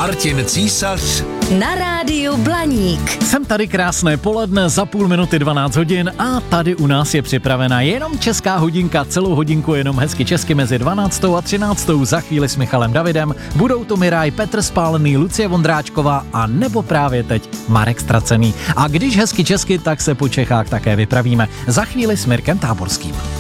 Martin Císař na rádiu Blaník. Jsem tady krásné poledne, za půl minuty 12 hodin a tady u nás je připravena jenom česká hodinka, celou hodinku jenom hezky česky mezi 12. a 13. Za chvíli s Michalem Davidem. Budou to Miraj, Petr Spálený, Lucie Vondráčková a nebo právě teď Marek Stracený. A když hezky česky, tak se po Čechách také vypravíme. Za chvíli s Mirkem Táborským.